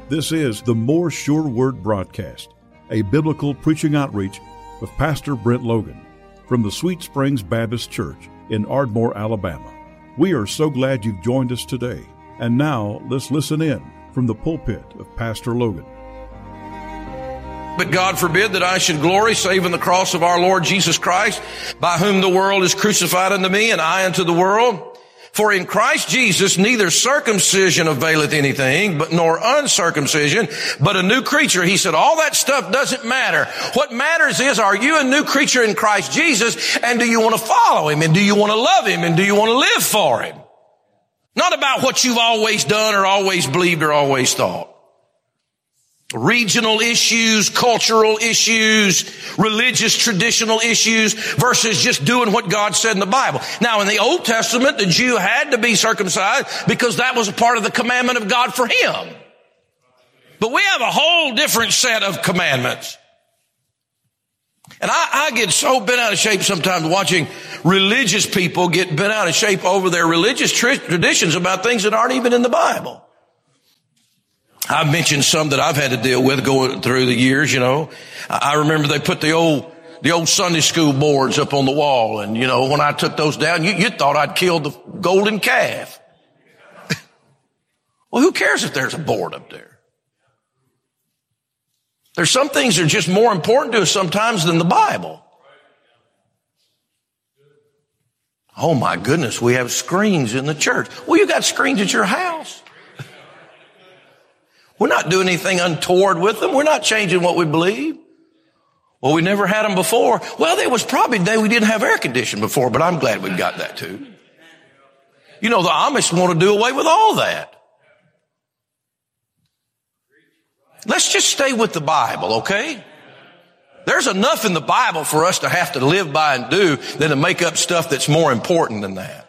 This is the More Sure Word broadcast, a biblical preaching outreach with Pastor Brent Logan from the Sweet Springs Baptist Church in Ardmore, Alabama. We are so glad you've joined us today. And now let's listen in from the pulpit of Pastor Logan. But God forbid that I should glory save in the cross of our Lord Jesus Christ, by whom the world is crucified unto me, and I unto the world. For in Christ Jesus neither circumcision availeth anything, but nor uncircumcision, but a new creature. He said, all that stuff doesn't matter. What matters is, are you a new creature in Christ Jesus, and do you want to follow Him, and do you want to love Him, and do you want to live for Him? Not about what you've always done or always believed or always thought. Regional issues, cultural issues, religious, traditional issues versus just doing what God said in the Bible. Now, in the Old Testament, the Jew had to be circumcised because that was a part of the commandment of God for him. But we have a whole different set of commandments. And I get so bent out of shape sometimes watching religious people get bent out of shape over their religious traditions about things that aren't even in the Bible. I've mentioned some that I've had to deal with going through the years, you know. I remember they put the old Sunday school boards up on the wall, and, you know, when I took those down, you thought I'd killed the golden calf. Well, who cares if there's a board up there? There's some things that are just more important to us sometimes than the Bible. Oh my goodness, we have screens in the church. Well, you got screens at your house. We're not doing anything untoward with them. We're not changing what we believe. Well, we never had them before. Well, there was probably a day we didn't have air conditioning before, but I'm glad we've got that too. You know, the Amish want to do away with all that. Let's just stay with the Bible, okay? There's enough in the Bible for us to have to live by and do than to make up stuff that's more important than that.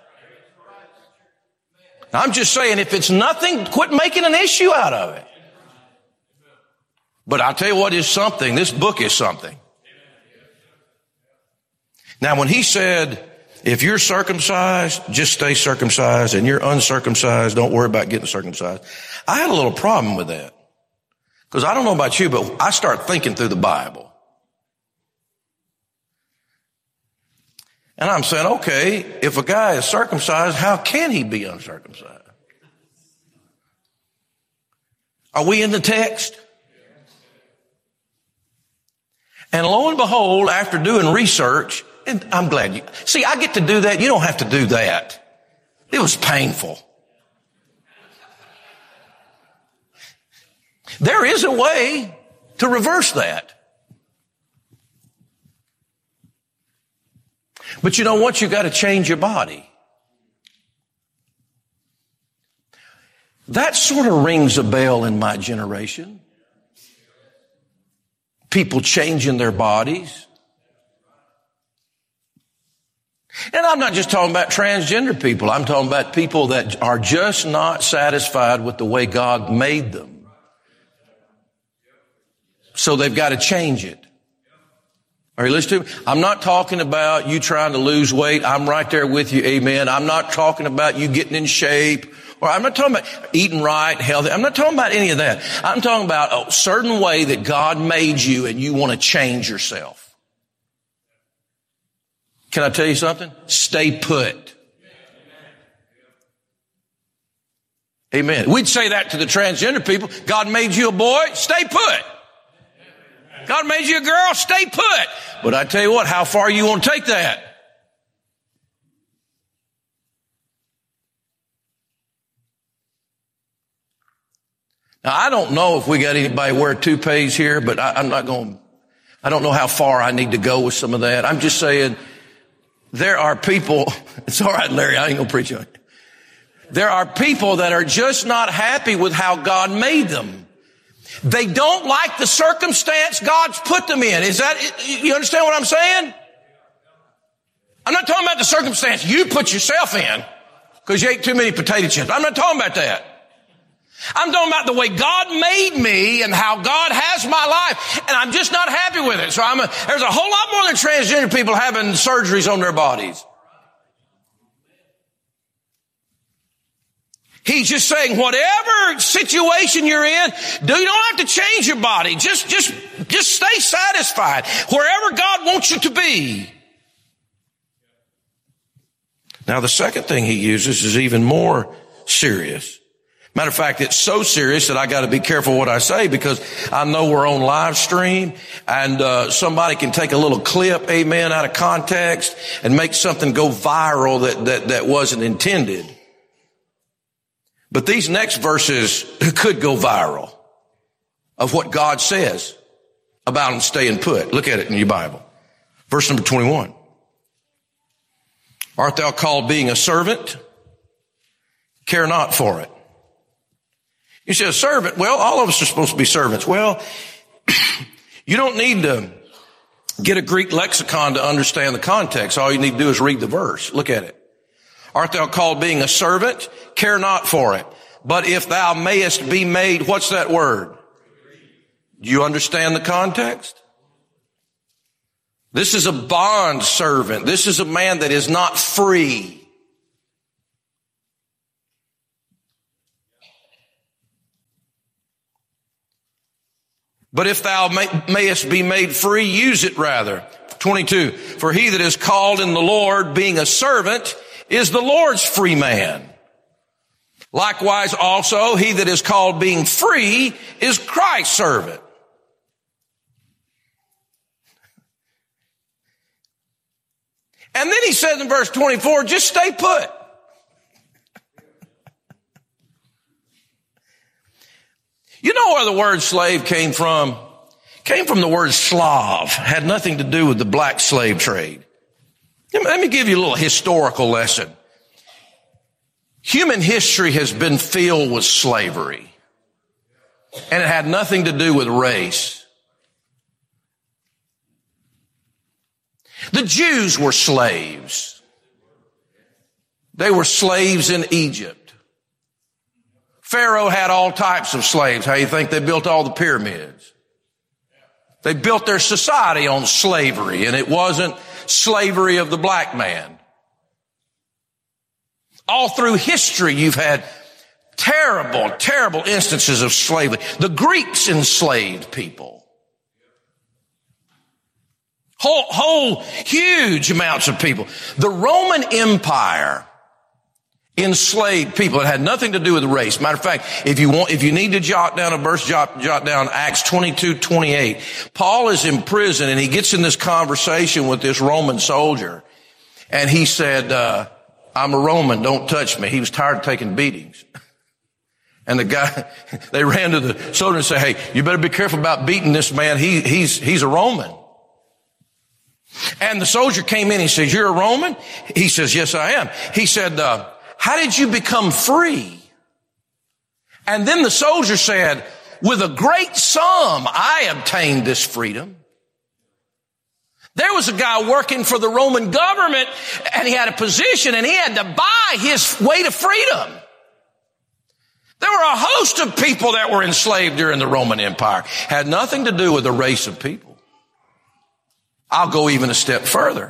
I'm just saying, if it's nothing, quit making an issue out of it. But I'll tell you what is something. This book is something. Now, when he said, if you're circumcised, just stay circumcised, and you're uncircumcised, don't worry about getting circumcised, I had a little problem with that. Because I don't know about you, but I start thinking through the Bible. And I'm saying, okay, if a guy is circumcised, how can he be uncircumcised? Are we in the text? And lo and behold, after doing research, and I'm glad you, see, I get to do that. You don't have to do that. It was painful. There is a way to reverse that. But you know what? You've got to change your body. That sort of rings a bell in my generation. People changing their bodies. And I'm not just talking about transgender people. I'm talking about people that are just not satisfied with the way God made them. So they've got to change it. Are you listening to me? I'm not talking about you trying to lose weight. I'm right there with you. Amen. I'm not talking about you getting in shape. Or I'm not talking about eating right, healthy. I'm not talking about any of that. I'm talking about a certain way that God made you and you want to change yourself. Can I tell you something? Stay put. Amen. We'd say that to the transgender people. God made you a boy, stay put. God made you a girl, stay put. But I tell you what, how far you want to take that? Now, I don't know if we got anybody wear toupees here, but I don't know how far I need to go with some of that. I'm just saying, there are people, it's all right, Larry, I ain't gonna preach on it. There are people that are just not happy with how God made them. They don't like the circumstance God's put them in. Is that, you understand what I'm saying? I'm not talking about the circumstance you put yourself in because you ate too many potato chips. I'm not talking about that. I'm talking about the way God made me and how God has my life, and I'm just not happy with it. So there's a whole lot more than transgender people having surgeries on their bodies. He's just saying whatever situation you're in, you don't have to change your body. Just stay satisfied wherever God wants you to be. Now the second thing he uses is even more serious. Matter of fact, it's so serious that I got to be careful what I say, because I know we're on live stream and somebody can take a little clip, amen, out of context and make something go viral that wasn't intended. But these next verses could go viral of what God says about them staying put. Look at it in your Bible. Verse number 21. Art thou called being a servant? Care not for it. You say a servant. Well, all of us are supposed to be servants. Well, you don't need to get a Greek lexicon to understand the context. All you need to do is read the verse. Look at it. Art thou called being a servant? Care not for it. But if thou mayest be made, what's that word? Do you understand the context? This is a bond servant. This is a man that is not free. But if thou mayest be made free, use it rather. 22. For he that is called in the Lord, being a servant, is the Lord's free man. Likewise also, he that is called being free is Christ's servant. And then he says in verse 24, just stay put. You know where the word slave came from? It came from the word Slav. Had nothing to do with the black slave trade. Let me give you a little historical lesson. Human history has been filled with slavery. And it had nothing to do with race. The Jews were slaves. They were slaves in Egypt. Pharaoh had all types of slaves. How do you think they built all the pyramids? They built their society on slavery, and it wasn't slavery of the black man. All through history, you've had terrible, terrible instances of slavery. The Greeks enslaved people. Whole huge amounts of people. The Roman Empire enslaved people. It had nothing to do with race. Matter of fact, if you need to jot down a verse, jot down Acts 22:28. Paul is in prison and he gets in this conversation with this Roman soldier. And he said, I'm a Roman, don't touch me. He was tired of taking beatings. And the guy, they ran to the soldier and said, hey, you better be careful about beating this man. He's a Roman. And the soldier came in, he says, you're a Roman? He says, yes, I am. He said, how did you become free? And then the soldier said, with a great sum, I obtained this freedom. There was a guy working for the Roman government and he had a position and he had to buy his way to freedom. There were a host of people that were enslaved during the Roman Empire. Had nothing to do with the race of people. I'll go even a step further.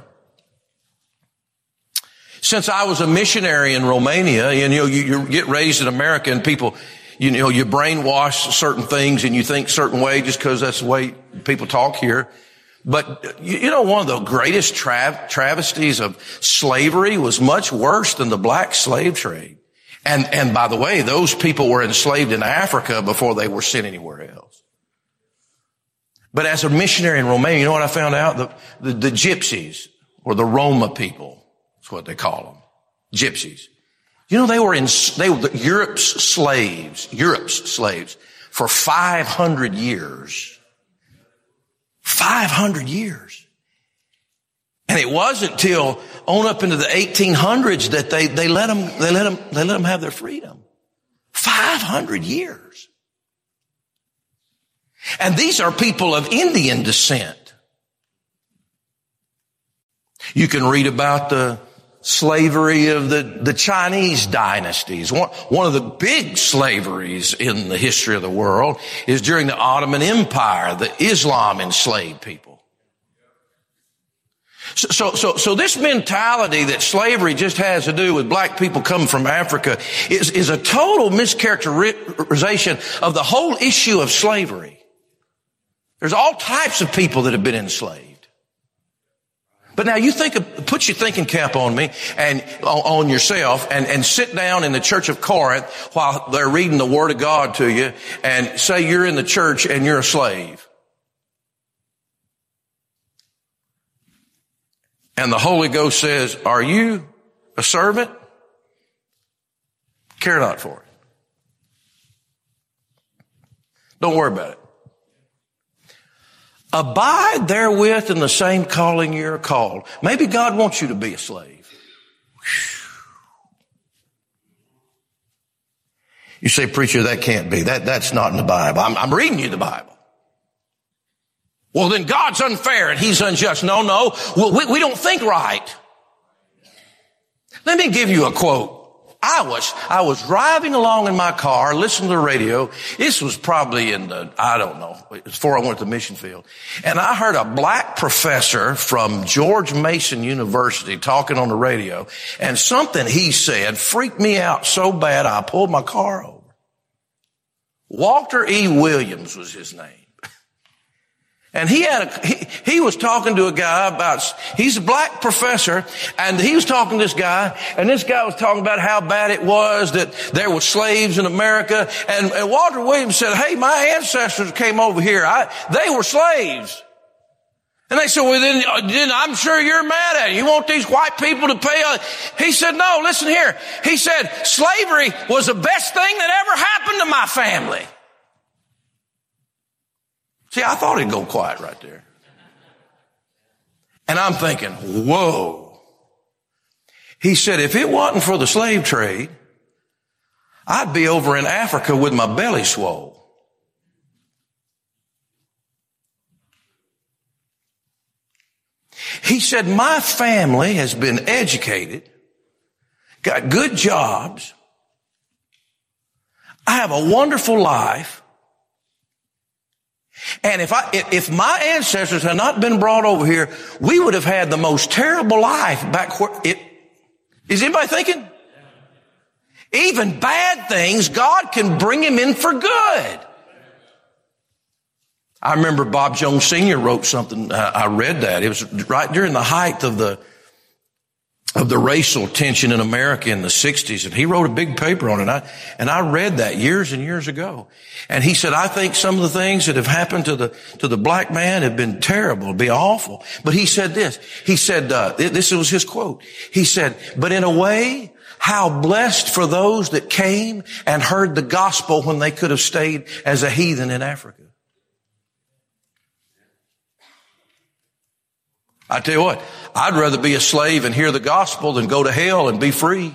Since I was a missionary in Romania, you get raised in America and people, you brainwash certain things and you think certain way just because that's the way people talk here. But one of the greatest travesties of slavery was much worse than the black slave trade. And by the way, those people were enslaved in Africa before they were sent anywhere else. But as a missionary in Romania, you know what I found out? The gypsies, or the Roma people, that's what they call them. Gypsies. They were Europe's slaves for 500 years. 500 years. And it wasn't till on up into the 1800s that they let them have their freedom. 500 years. And these are people of Indian descent. You can read about the slavery of the Chinese dynasties. One of the big slaveries in the history of the world is during the Ottoman Empire. The Islam enslaved people. So this mentality that slavery just has to do with black people coming from Africa is a total mischaracterization of the whole issue of slavery. There's all types of people that have been enslaved. But now put your thinking cap on me and on yourself and sit down in the church of Corinth while they're reading the Word of God to you and say you're in the church and you're a slave. And the Holy Ghost says, are you a servant? Care not for it. Don't worry about it. Abide therewith in the same calling you're called. Maybe God wants you to be a slave. You say, preacher, that can't be. That's not in the Bible. I'm reading you the Bible. Well, then God's unfair and He's unjust. No. Well, we don't think right. Let me give you a quote. I was driving along in my car, listening to the radio. This was probably it was before I went to the mission field. And I heard a black professor from George Mason University talking on the radio. And something he said freaked me out so bad I pulled my car over. Walter E. Williams was his name. And he was talking to a guy he's a black professor, and he was talking to this guy, and this guy was talking about how bad it was that there were slaves in America. And Walter Williams said, hey, my ancestors came over here. They were slaves. And they said, well, then I'm sure you're mad at it. You want these white people to pay? He said, no, listen here. He said, slavery was the best thing that ever happened to my family. See, I thought it'd go quiet right there. And I'm thinking, whoa. He said, if it wasn't for the slave trade, I'd be over in Africa with my belly swole. He said, my family has been educated, got good jobs. I have a wonderful life. And if my ancestors had not been brought over here, we would have had the most terrible life back where is anybody thinking? Even bad things, God can bring him in for good. I remember Bob Jones Sr. wrote something. I read that. It was right during the height of the racial tension in America in the 60s. And he wrote a big paper on it. And I read that years and years ago. And he said, I think some of the things that have happened to the black man have been terrible, be awful. But he said this. He said, this was his quote. He said, but in a way, how blessed for those that came and heard the gospel when they could have stayed as a heathen in Africa. I tell you what, I'd rather be a slave and hear the gospel than go to hell and be free.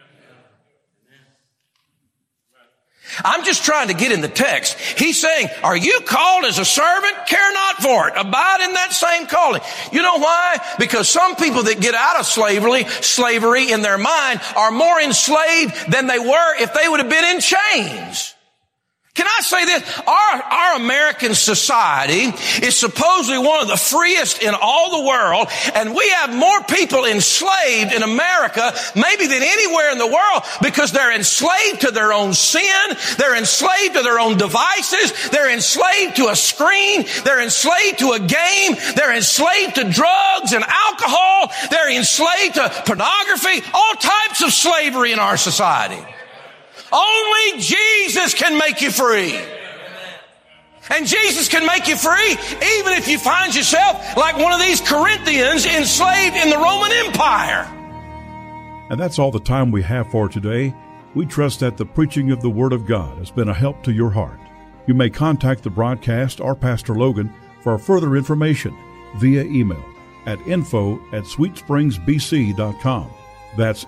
I'm just trying to get in the text. He's saying, are you called as a servant? Care not for it. Abide in that same calling. You know why? Because some people that get out of slavery in their mind are more enslaved than they were if they would have been in chains. Can I say this? Our American society is supposedly one of the freest in all the world, and we have more people enslaved in America maybe than anywhere in the world because they're enslaved to their own sin, they're enslaved to their own devices, they're enslaved to a screen, they're enslaved to a game, they're enslaved to drugs and alcohol, they're enslaved to pornography, all types of slavery in our society. Only Jesus can make you free. And Jesus can make you free even if you find yourself like one of these Corinthians enslaved in the Roman Empire. And that's all the time we have for today. We trust that the preaching of the Word of God has been a help to your heart. You may contact the broadcast or Pastor Logan for further information via email at info@sweetspringsbc.com. That's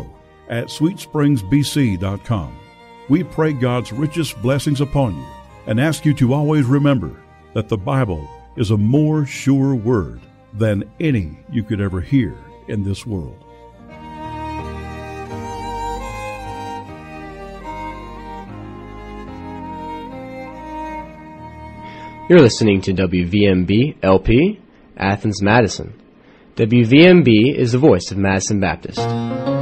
info@sweetspringsbc.com. We pray God's richest blessings upon you and ask you to always remember that the Bible is a more sure word than any you could ever hear in this world. You're listening to WVMB LP, Athens, Madison. WVMB is the voice of Madison Baptist.